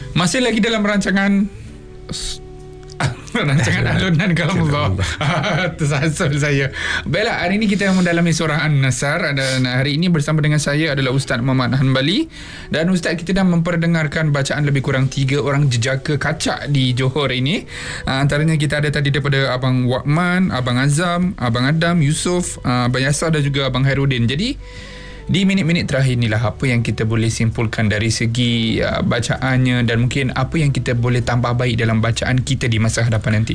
Masih lagi dalam rancangan alunan kalamullah. Tersasul saya. Baiklah, hari ini kita mendalami surah An-Nasr. Dan hari ini bersama dengan saya adalah Ustaz Muhammad Hanbali. Dan Ustaz, kita dah memperdengarkan bacaan lebih kurang 3 orang jejaka kacak di Johor ini. Antaranya kita ada tadi daripada Abang Waqman, Abang Azam, Abang Adam, Yusuf, Abang Yasar dan juga Abang Hairudin. Jadi di minit-minit terakhir inilah apa yang kita boleh simpulkan dari segi bacaannya, dan mungkin apa yang kita boleh tambah baik dalam bacaan kita di masa hadapan nanti.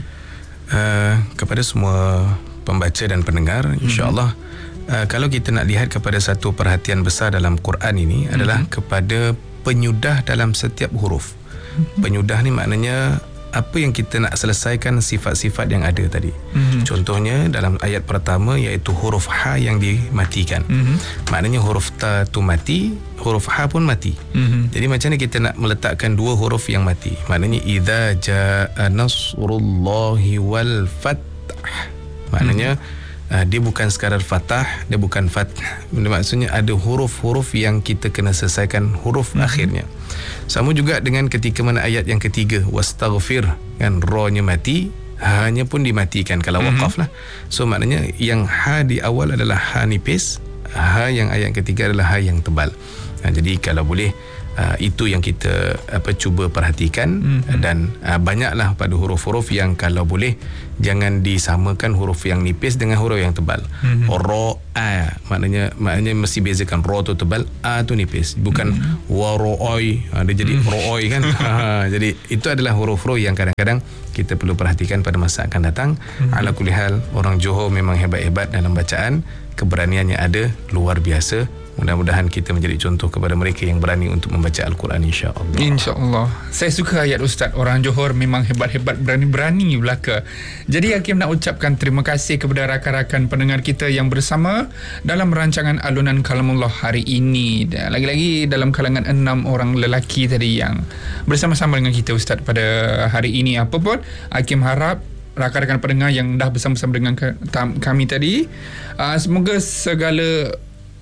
Kepada semua pembaca dan pendengar, insya-Allah, kalau kita nak lihat kepada satu perhatian besar dalam Quran ini adalah kepada penyudah dalam setiap huruf. Penyudah ni maknanya apa yang kita nak selesaikan sifat-sifat yang ada tadi. Contohnya dalam ayat pertama iaitu huruf ha yang dimatikan. Maknanya huruf ta tu mati, huruf ha pun mati. Jadi macam ni kita nak meletakkan 2 huruf yang mati. Maknanya idza jaa nasrullahi wal fath. Maknanya dia bukan sekadar fatah, dia bukan fath. Maksudnya ada huruf-huruf yang kita kena selesaikan huruf akhirnya. Sama juga dengan ketika mana ayat yang ketiga, wastaghfir, kan ra-nya mati, ha-nya pun dimatikan kalau waqaf lah. So maknanya yang ha di awal adalah ha nipis, ha yang ayat ketiga adalah ha yang tebal. Jadi kalau boleh itu yang kita cuba perhatikan. Dan banyaklah pada huruf-huruf yang kalau boleh jangan disamakan huruf yang nipis dengan huruf yang tebal. Ra maknanya mesti bezakan, ra tu tebal, a tu nipis, bukan waroi dia jadi rooi kan. Jadi itu adalah huruf-huruf yang kadang-kadang kita perlu perhatikan pada masa akan datang. Ala kulli hal, orang Johor memang hebat-hebat dalam bacaan, keberaniannya ada luar biasa. Mudah-mudahan kita menjadi contoh kepada mereka yang berani untuk membaca Al-Quran, insya-Allah. InsyaAllah. Saya suka ayat Ustaz, orang Johor memang hebat-hebat, berani-berani belaka. Jadi Hakim nak ucapkan terima kasih kepada rakan-rakan pendengar kita yang bersama dalam rancangan Alunan Kalamullah hari ini. Dan lagi-lagi dalam kalangan 6 orang lelaki tadi yang bersama-sama dengan kita Ustaz pada hari ini. Apapun, Hakim harap rakan-rakan pendengar yang dah bersama-sama dengan kami tadi, semoga segala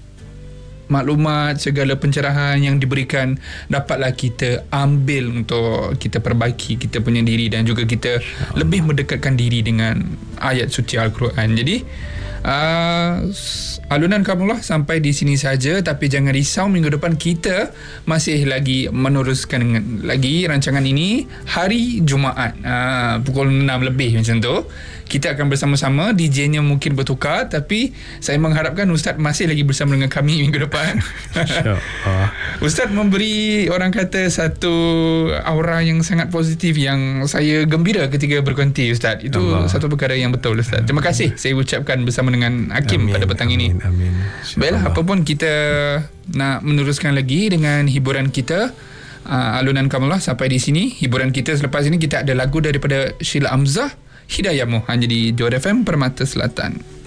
maklumat, segala pencerahan yang diberikan dapatlah kita ambil untuk kita perbaiki kita punya diri, dan juga kita lebih mendekatkan diri dengan ayat suci Al-Quran. Jadi Alunan Kalamullah sampai di sini saja, tapi jangan risau, minggu depan kita masih lagi meneruskan dengan lagi rancangan ini hari Jumaat pukul 6 lebih macam tu. Kita akan bersama-sama, DJ-nya mungkin bertukar, tapi saya mengharapkan Ustaz masih lagi bersama dengan kami minggu depan. Ustaz memberi, orang kata, satu aura yang sangat positif yang saya gembira ketika berkonti Ustaz. Itu Allah, satu perkara yang betul Ustaz. Terima kasih saya ucapkan bersama dengan Hakim pada petang ini. Amin. Baiklah, apapun kita nak meneruskan lagi dengan hiburan kita. Alunan Kalamullah sampai di sini. Hiburan kita selepas ini kita ada lagu daripada Sheila Hamzah, Hidayahmu, hanya di Johor FM Permata Selatan.